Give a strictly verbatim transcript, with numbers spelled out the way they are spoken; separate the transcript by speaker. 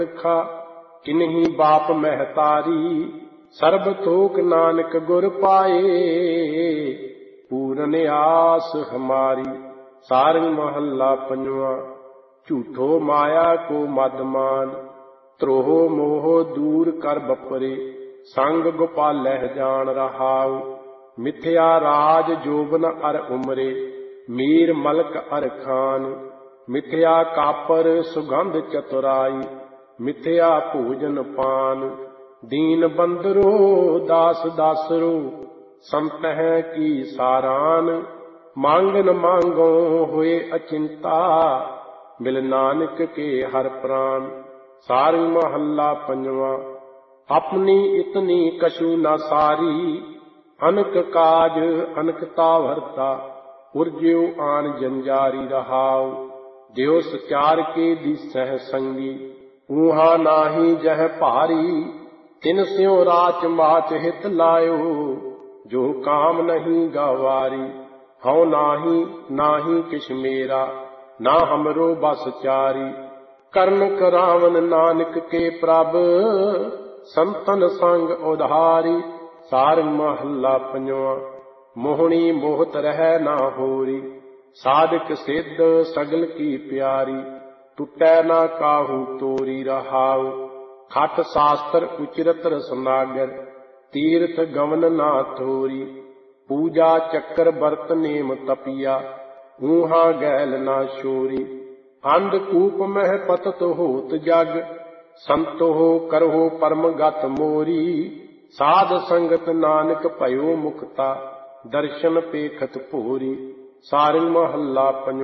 Speaker 1: खा किन्हीं बाप महतारी, सर्ब थोक नानक गुर पाए, पूरन आस हमारी। सारंग महला पंजवा। झूठो माया को मदमान, त्रोह मोह दूर कर बपरे, संग गोपालह जान रहाउ। मिथ्या राज जोबन अर उमरे, मीर मलक अर खान। मिथ्या कापर सुगंध चतुराई, मिथ्या भोजन पान। दीन बंदरो दास दासरो, संतह की सारान। मांगन मांगो हुए अचिंता, मिल नानक के हर प्राण। सारंग महला पंजवा। अपनी इतनी कछु न सारी, अनक काज अनकता भरता। उर्ज्यो आन जंजारी रहाउ, ज्यो सचार के दिसह संगी। ऊहा नाही जह भारी, तिन स्यों राच माच हित लायो। जो काम नहीं गवारी, हौ नाही नाही किछ मेरा, ना हमरो बस चारी। करण करावन नानक के प्रभ, संतन संग उधारी। सारंग महला पंजवा। मोहनी मोहत रह ना होरी, साधक सिद्ध सगल की प्यारी। टूटै ना काहू तोरी रहाउ, खट शास्त्र उचरत रसनागर। तीर्थ गमन ना थोरी, पूजा चक्कर बरत नेम तपिया। ऊहा गैल ना शोरी, अंधकूप मह पतत होत जग। संतो करहो परम गत मोरी, साध संगत नानक भयो मुक्ता। दर्शन पेखत भोरी। सारंग महला पंजवा।